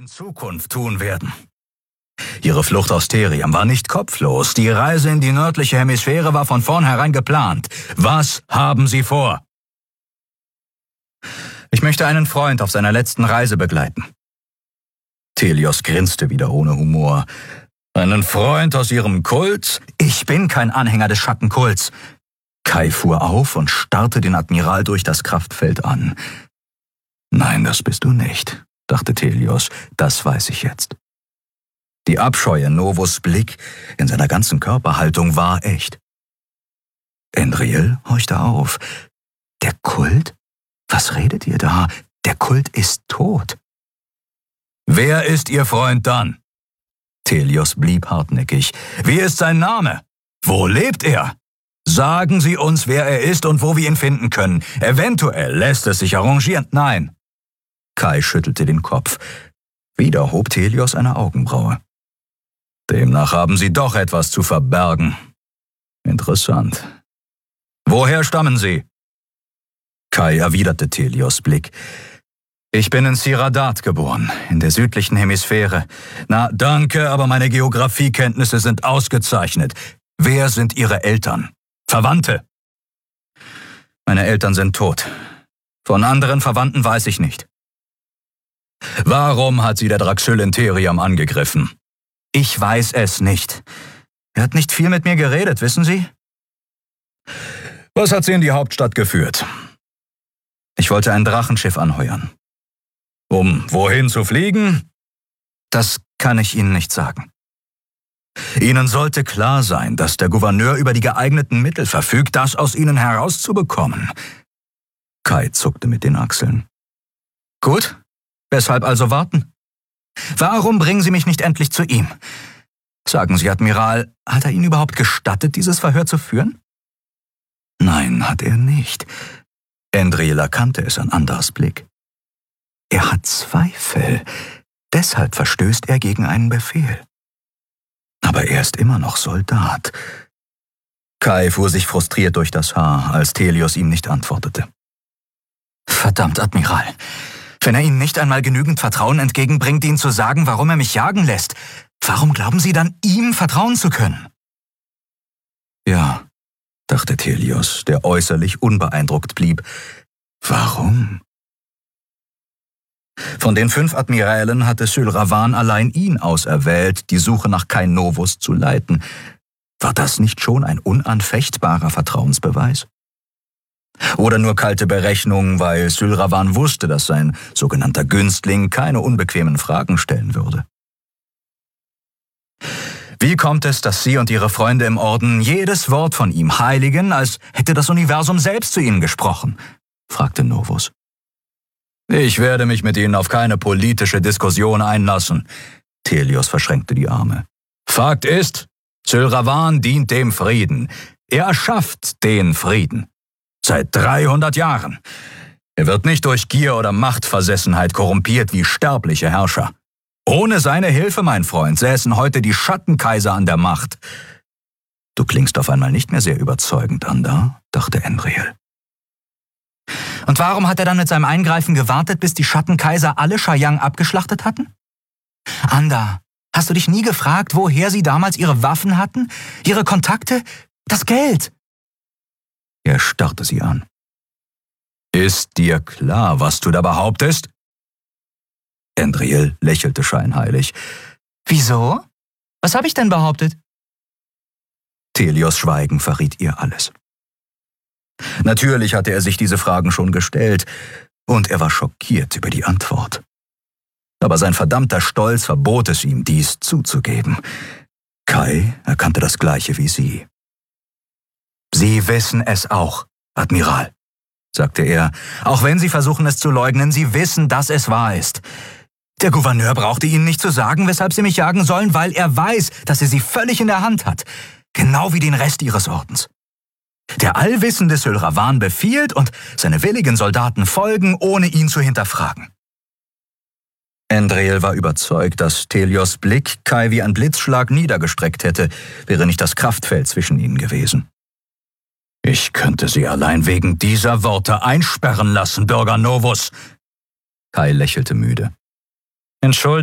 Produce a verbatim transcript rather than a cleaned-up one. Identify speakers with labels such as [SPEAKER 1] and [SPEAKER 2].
[SPEAKER 1] in Zukunft tun werden. Ihre Flucht aus Theriam war nicht kopflos. Die Reise in die nördliche Hemisphäre war von vornherein geplant. Was haben Sie vor? Ich möchte einen Freund auf seiner letzten Reise begleiten. Telios grinste wieder ohne Humor. Einen Freund aus Ihrem Kult? Ich bin kein Anhänger des Schattenkults. Kai fuhr auf und starrte den Admiral durch das Kraftfeld an. Nein, das bist du nicht, dachte Telios, das weiß ich jetzt. Die Abscheu in Novos Blick, in seiner ganzen Körperhaltung war echt. Endriel horchte auf. Der Kult? Was redet ihr da? Der Kult ist tot. Wer ist Ihr Freund dann? Telios blieb hartnäckig. Wie ist sein Name? Wo lebt er? Sagen Sie uns, wer er ist und wo wir ihn finden können. Eventuell lässt es sich arrangieren. Nein. Kai schüttelte den Kopf. Wieder hob Telios eine Augenbraue. Demnach haben Sie doch etwas zu verbergen. Interessant. Woher stammen Sie? Kai erwiderte Telios Blick. Ich bin in Siradat geboren, in der südlichen Hemisphäre. Na, danke, aber meine Geografiekenntnisse sind ausgezeichnet. Wer sind Ihre Eltern? Verwandte? Meine Eltern sind tot. Von anderen Verwandten weiß ich nicht. Warum hat Sie der Draxyl in Theriam angegriffen? Ich weiß es nicht. Er hat nicht viel mit mir geredet, wissen Sie? Was hat Sie in die Hauptstadt geführt? Ich wollte ein Drachenschiff anheuern. Um wohin zu fliegen? Das kann ich Ihnen nicht sagen. Ihnen sollte klar sein, dass der Gouverneur über die geeigneten Mittel verfügt, das aus Ihnen herauszubekommen. Kai zuckte mit den Achseln. Gut, weshalb also warten? Warum bringen Sie mich nicht endlich zu ihm? Sagen Sie, Admiral, hat er Ihnen überhaupt gestattet, dieses Verhör zu führen? Nein, hat er nicht. Endriel erkannte es an Andars Blick. Er hat Zweifel. Deshalb verstößt er gegen einen Befehl. Aber er ist immer noch Soldat. Kai fuhr sich frustriert durch das Haar, als Telios ihm nicht antwortete. Verdammt, Admiral. Wenn er Ihnen nicht einmal genügend Vertrauen entgegenbringt, Ihnen zu sagen, warum er mich jagen lässt, warum glauben Sie dann, ihm vertrauen zu können? Ja, dachte Telios, der äußerlich unbeeindruckt blieb. Warum? Von den fünf Admirälen hatte Syl Ravan allein ihn auserwählt, die Suche nach Kai Novus zu leiten. War das nicht schon ein unanfechtbarer Vertrauensbeweis? Oder nur kalte Berechnung, weil Syl Ravan wusste, dass sein sogenannter Günstling keine unbequemen Fragen stellen würde? Wie kommt es, dass Sie und Ihre Freunde im Orden jedes Wort von ihm heiligen, als hätte das Universum selbst zu Ihnen gesprochen? Fragte Novus. Ich werde mich mit Ihnen auf keine politische Diskussion einlassen. Telios verschränkte die Arme. Fakt ist, Syl Ravan dient dem Frieden. Er erschafft den Frieden. Seit dreihundert Jahren. Er wird nicht durch Gier oder Machtversessenheit korrumpiert wie sterbliche Herrscher. Ohne seine Hilfe, mein Freund, säßen heute die Schattenkaiser an der Macht. Du klingst auf einmal nicht mehr sehr überzeugend, Andar, dachte Endriel. Und warum hat er dann mit seinem Eingreifen gewartet, bis die Schattenkaiser alle Shayang abgeschlachtet hatten? Andar, hast du dich nie gefragt, woher sie damals ihre Waffen hatten, ihre Kontakte, das Geld? Er starrte sie an. Ist dir klar, was du da behauptest? Endriel lächelte scheinheilig. Wieso? Was habe ich denn behauptet? Telios Schweigen verriet ihr alles. Natürlich hatte er sich diese Fragen schon gestellt, und er war schockiert über die Antwort. Aber sein verdammter Stolz verbot es ihm, dies zuzugeben. Kai erkannte das Gleiche wie sie. Sie wissen es auch, Admiral, sagte er. Auch wenn Sie versuchen, es zu leugnen, Sie wissen, dass es wahr ist. Der Gouverneur brauchte Ihnen nicht zu sagen, weshalb Sie mich jagen sollen, weil er weiß, dass er Sie völlig in der Hand hat. Genau wie den Rest Ihres Ordens. Der allwissende Syl Ravan befiehlt und seine willigen Soldaten folgen, ohne ihn zu hinterfragen. Endriel war überzeugt, dass Telios Blick Kai wie ein Blitzschlag niedergestreckt hätte, wäre nicht das Kraftfeld zwischen ihnen gewesen. Ich könnte Sie allein wegen dieser Worte einsperren lassen, Bürger Novus. Kai lächelte müde. Entschuldigung.